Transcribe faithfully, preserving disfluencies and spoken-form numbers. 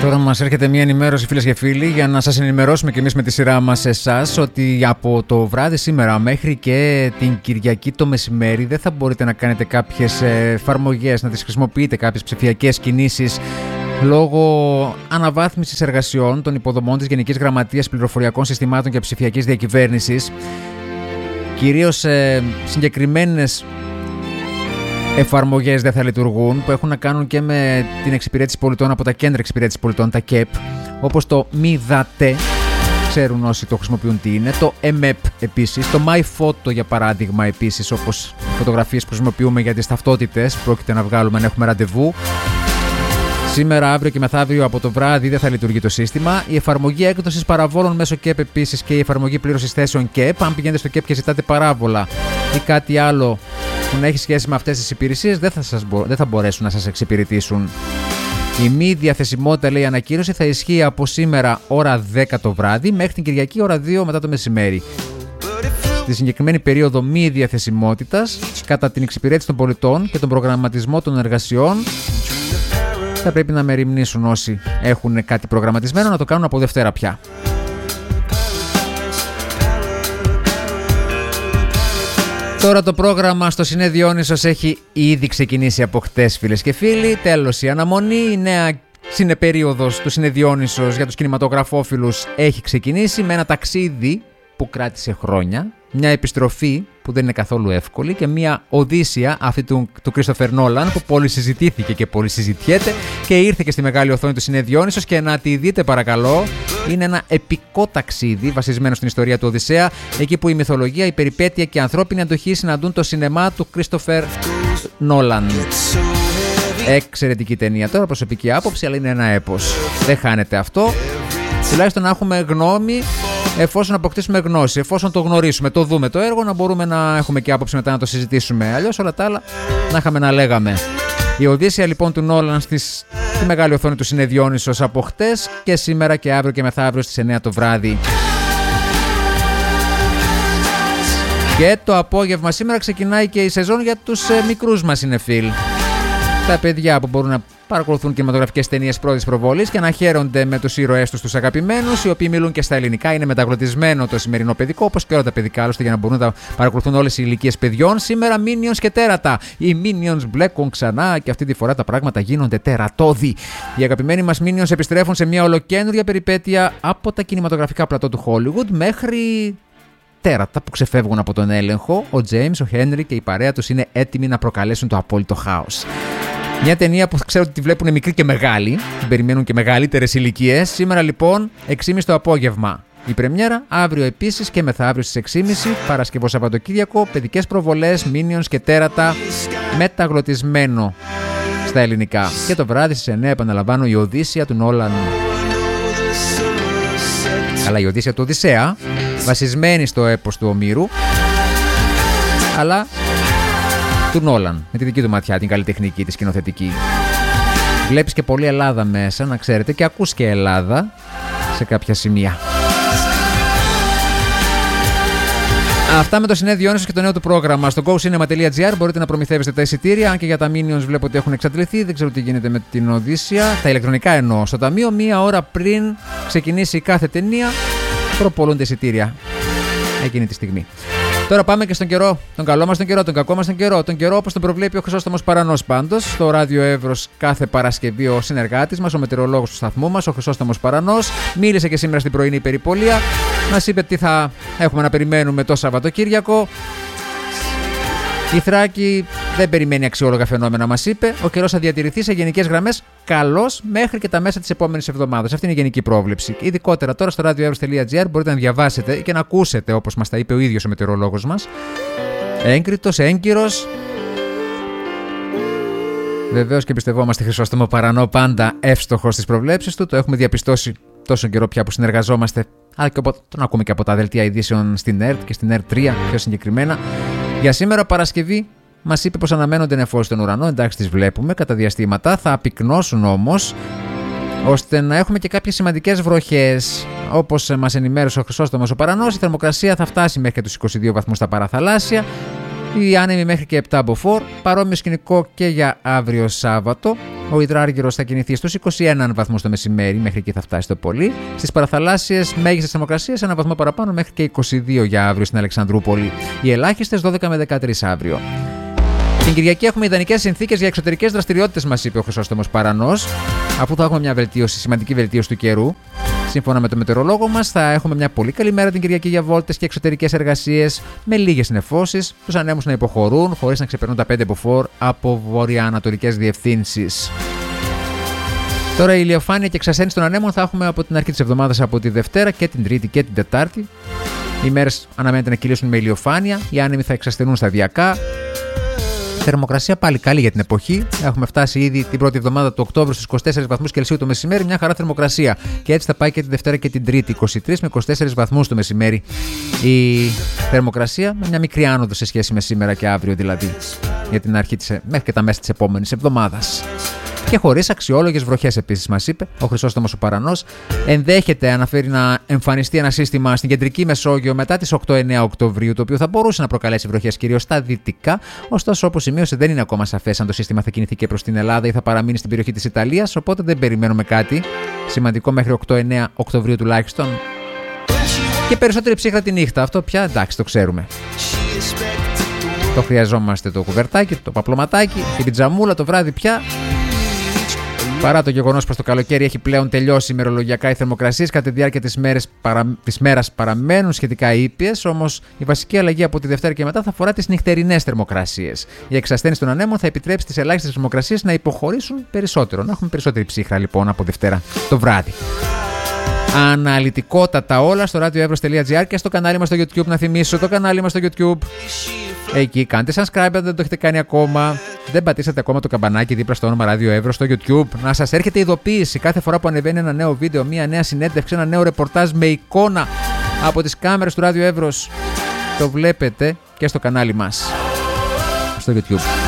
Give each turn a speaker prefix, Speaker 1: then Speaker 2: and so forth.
Speaker 1: Τώρα μας έρχεται μια ενημέρωση, φίλες και φίλοι, για να σας ενημερώσουμε και εμείς με τη σειρά μας εσάς ότι από το βράδυ σήμερα μέχρι και την Κυριακή το μεσημέρι δεν θα μπορείτε να κάνετε κάποιες εφαρμογές, να τις χρησιμοποιείτε, κάποιες ψηφιακές κινήσεις λόγω αναβάθμισης εργασιών των υποδομών της Γενικής Γραμματείας Πληροφοριακών Συστημάτων και Ψηφιακής Διακυβέρνησης. Κυρίως ε, συγκεκριμένες εφαρμογές δεν θα λειτουργούν, που έχουν να κάνουν και με την εξυπηρέτηση πολιτών από τα κέντρα εξυπηρέτησης πολιτών, τα ΚΕΠ, όπως το ΜΙΔΑΤΕ, ξέρουν όσοι το χρησιμοποιούν τι είναι, το ΕΜΕΠ επίσης, το MyPhoto για παράδειγμα επίσης, όπως φωτογραφίες που χρησιμοποιούμε για τις ταυτότητες, πρόκειται να βγάλουμε αν έχουμε ραντεβού. Σήμερα, αύριο και μεθαύριο από το βράδυ δεν θα λειτουργεί το σύστημα. Η εφαρμογή έκδοσης παραβόλων μέσω ΚΕΠ επίσης και η εφαρμογή πλήρωσης θέσεων ΚΕΠ. Αν πηγαίνετε στο ΚΕΠ και ζητάτε παράβολα ή κάτι άλλο που να έχει σχέση με αυτές τις υπηρεσίες, δεν θα, σας μπο- δεν θα μπορέσουν να σας εξυπηρετήσουν. Η μη διαθεσιμότητα, λέει η ανακοίνωση, θα ισχύει από σήμερα ώρα δέκα το βράδυ μέχρι την Κυριακή ώρα δύο μετά το μεσημέρι. Στη συγκεκριμένη περίοδο μη διαθεσιμότητας, κατά την εξυπηρέτηση των πολιτών και τον προγραμματισμό των εργασιών, θα πρέπει να μεριμνήσουν όσοι έχουν κάτι προγραμματισμένο να το κάνουν από Δευτέρα πια. Τώρα το πρόγραμμα στο Σινέ Διόνυσος έχει ήδη ξεκινήσει από χτες, φίλες και φίλοι. Τέλος η αναμονή, η νέα συνεπερίοδος του Σινέ Διόνυσος για τους κινηματογραφόφιλους έχει ξεκινήσει με ένα ταξίδι που κράτησε χρόνια, μια επιστροφή που δεν είναι καθόλου εύκολη και μια οδύσσια αυτή του, του Κρίστοφερ Νόλαν που πολύ συζητήθηκε και πολύ συζητιέται και ήρθε και στη μεγάλη οθόνη του Σινέ Διόνυσος και να τη δείτε παρακαλώ. Είναι ένα επικό ταξίδι βασισμένο στην ιστορία του Οδυσσέα, εκεί που η μυθολογία, η περιπέτεια και η ανθρώπινη αντοχή συναντούν το σινεμά του Κρίστοφερ Νόλαν. Εξαιρετική ταινία, τώρα προσωπική άποψη, αλλά είναι ένα έπος. Δεν χάνεται αυτό. Τουλάχιστον να έχουμε γνώμη, εφόσον αποκτήσουμε γνώση, εφόσον το γνωρίσουμε, το δούμε το έργο, να μπορούμε να έχουμε και άποψη μετά να το συζητήσουμε. Αλλιώς όλα τα άλλα να είχαμε να λέγαμε. Η Οδύσσια λοιπόν του Νόλαν στις, στη μεγάλη οθόνη του Σινέ Διόνυσος από χτες και σήμερα και αύριο και μεθαύριο στις εννιά το βράδυ. Και το απόγευμα σήμερα ξεκινάει και η σεζόν για τους ε, μικρούς μας συνεφίλ. Τα παιδιά που μπορούν να παρακολουθούν κινηματογραφικές ταινίες πρώτης προβολής και να χαίρονται με τους ήρωές τους, τους αγαπημένους, οι οποίοι μιλούν και στα ελληνικά. Είναι μεταγλωτισμένο το σημερινό παιδικό, όπως και όλα τα παιδικά, άλλωστε για να μπορούν να παρακολουθούν όλες οι ηλικίες παιδιών. Σήμερα Minions και τέρατα. Οι Minions μπλέκουν ξανά και αυτή τη φορά τα πράγματα γίνονται τερατώδη. Οι αγαπημένοι μας Minions επιστρέφουν σε μια ολοκαίνουργια περιπέτεια από τα κινηματογραφικά πλατό του Hollywood μέχρι τέρατα που ξεφεύγουν από τον έλεγχο. Ο James, ο Henry και η παρέα τους είναι έτοιμοι να προκαλέσουν το απόλυτο χάος. Μια ταινία που ξέρω ότι τη βλέπουν μικροί και μεγάλοι, την περιμένουν και μεγαλύτερες ηλικίες. Σήμερα λοιπόν έξι και μισή το απόγευμα η πρεμιέρα, αύριο επίσης και μεθαύριο στις έξι και μισή, Παρασκευό Σαββατοκύριακο, παιδικές προβολές, Minions και τέρατα, μεταγλωτισμένο στα ελληνικά. Και το βράδυ στις εννιά επαναλαμβάνω η Οδύσσια του Νόλαν. Αλλά η Οδύσσια του Οδυσσέα, βασισμένη στο έπος του Ομήρου, αλλά του Νόλαν, με τη δική του ματιά, την καλλιτεχνική, τη σκηνοθετική. Βλέπεις και πολλή Ελλάδα μέσα, να ξέρετε, και ακούς και Ελλάδα σε κάποια σημεία. Αυτά με το Σινέ Διόνυσος και το νέο του πρόγραμμα. Στο go cinema τελεία gr μπορείτε να προμηθεύεστε τα εισιτήρια, αν και για τα Minions βλέπω ότι έχουν εξαντληθεί. Δεν ξέρω τι γίνεται με την Οδύσσια. Τα ηλεκτρονικά εννοώ. Στο ταμείο, μία ώρα πριν ξεκινήσει κάθε ταινία, προπολούνται εισιτήρια εκείνη τη στιγμή. Τώρα πάμε και στον καιρό, τον καλό μας τον καιρό, τον κακό μας τον καιρό. Τον καιρό όπως τον προβλέπει ο Χρυσόστομος Παρανός πάντως. Στο ράδιο Εύρος κάθε Παρασκευή ο συνεργάτης μας, ο μετεωρολόγος του σταθμού μας, ο Χρυσόστομος Παρανός. Μίλησε και σήμερα στην πρωινή περιπολία. Μας είπε τι θα έχουμε να περιμένουμε το Σαββατοκύριακο. Η Θράκη δεν περιμένει αξιόλογα φαινόμενα, μας είπε. Ο καιρός θα διατηρηθεί σε γενικές γραμμές καλός μέχρι και τα μέσα της επόμενης εβδομάδας. Αυτή είναι η γενική πρόβλεψη. Ειδικότερα τώρα στο ράδιο εύρος τελεία gr μπορείτε να διαβάσετε και να ακούσετε, όπως μας τα είπε ο ίδιος ο μετεωρολόγος μας. Έγκριτος, έγκυρος. Βεβαίως και πιστευόμαστε Χρυσόστομο Παρανό, πάντα εύστοχος στις προβλέψεις του. Το έχουμε διαπιστώσει τόσο καιρό πια που συνεργαζόμαστε. Αλλά και τον ακούμε και από τα δελτία ειδήσεων στην ΕΡΤ και στην ΕΡΤ τρία πιο συγκεκριμένα. Για σήμερα Παρασκευή μας είπε πως αναμένονται νεφώσεις στον ουρανό, εντάξει τις βλέπουμε κατά διαστήματα, θα απεικνώσουν όμως ώστε να έχουμε και κάποιες σημαντικές βροχές. Όπως μας ενημέρωσε ο Χρυσόστομος ο Παρανός, η θερμοκρασία θα φτάσει μέχρι και τους είκοσι δύο βαθμούς στα παραθαλάσσια Οι άνεμοι μέχρι και επτά μποφόρ. Παρόμοιο σκηνικό και για αύριο Σάββατο. Ο υδράργυρος θα κινηθεί στους είκοσι ένα βαθμούς το μεσημέρι, μέχρι εκεί θα φτάσει το πολύ. Στις παραθαλάσσιες μέγιστες θερμοκρασίες ένα βαθμό παραπάνω, μέχρι και είκοσι δύο για αύριο στην Αλεξανδρούπολη. Οι ελάχιστες δώδεκα με δεκατρείς αύριο. Την Κυριακή έχουμε ιδανικές συνθήκες για εξωτερικές δραστηριότητες, μας είπε ο Χρυσόστομος Παρανός, αφού θα έχουμε μια βελτίωση, σημαντική βελτίωση του καιρού. Σύμφωνα με το μετεωρολόγο μας, θα έχουμε μια πολύ καλή μέρα την Κυριακή για βόλτες και εξωτερικές εργασίες, με λίγες νεφώσεις, τους ανέμους να υποχωρούν χωρίς να ξεπερνούν τα πέντε μποφόρ από βορειοανατολικές διευθύνσεις. Τώρα η ηλιοφάνεια και εξασθένιση των ανέμων θα έχουμε από την αρχή της εβδομάδας, από τη Δευτέρα και την Τρίτη και την Τετάρτη. Οι μέρες αναμένεται να κυλήσουν με ηλιοφάνεια, οι άνεμοι θα εξασθενούν σταδιακά. Θερμοκρασία πάλι καλή για την εποχή. Έχουμε φτάσει ήδη την πρώτη εβδομάδα του Οκτώβρη στους είκοσι τέσσερις βαθμούς Κελσίου το μεσημέρι, μια χαρά θερμοκρασία. Και έτσι θα πάει και τη Δευτέρα και την Τρίτη, είκοσι τρεις με είκοσι τέσσερις βαθμούς το μεσημέρι. Η θερμοκρασία με μια μικρή άνοδο σε σχέση με σήμερα και αύριο δηλαδή. Για την αρχή της, μέχρι και τα μέσα της επόμενης εβδομάδας. Και χωρίς αξιόλογες βροχές επίσης, μας είπε ο Χρυσόστομος ο Παρανός. Ενδέχεται, αναφέρει, να εμφανιστεί ένα σύστημα στην κεντρική Μεσόγειο μετά τις οκτώ εννέα Οκτωβρίου, το οποίο θα μπορούσε να προκαλέσει βροχές κυρίως στα δυτικά. Ωστόσο, όπως σημείωσε, δεν είναι ακόμα σαφές αν το σύστημα θα κινηθεί και προς την Ελλάδα ή θα παραμείνει στην περιοχή της Ιταλίας. Οπότε δεν περιμένουμε κάτι σημαντικό μέχρι οκτώ εννέα Οκτωβρίου τουλάχιστον. Και περισσότερη ψύχρα τη νύχτα. Αυτό πια εντάξει, το ξέρουμε. Το χρειαζόμαστε το κουβερτάκι, το παπλωματάκι, την πιτζαμούλα το βράδυ πια. Παρά το γεγονός πως το καλοκαίρι έχει πλέον τελειώσει ημερολογιακά, οι θερμοκρασίες κατά τη διάρκεια της, μέρες, παρα... της μέρας παραμένουν σχετικά ήπιες, όμως η βασική αλλαγή από τη Δευτέρα και μετά θα αφορά τις νυχτερινές θερμοκρασίες. Η εξασθένιση των ανέμων θα επιτρέψει τις ελάχιστες θερμοκρασίες να υποχωρήσουν περισσότερο. Να έχουμε περισσότερη ψύχρα λοιπόν από Δευτέρα το βράδυ. Αναλυτικότατα όλα στο radioevros.gr και στο κανάλι μας στο YouTube. Να θυμίσω το κανάλι μας στο YouTube. Εκεί κάντε subscribe αν δεν το έχετε κάνει ακόμα. Δεν πατήσατε ακόμα το καμπανάκι δίπλα στο όνομα Radio Evros στο YouTube. Να σας έρχεται ειδοποίηση κάθε φορά που ανεβαίνει ένα νέο βίντεο, μια νέα συνέντευξη, ένα νέο ρεπορτάζ με εικόνα από τις κάμερες του Radio Evros. Το βλέπετε και στο κανάλι μας στο YouTube.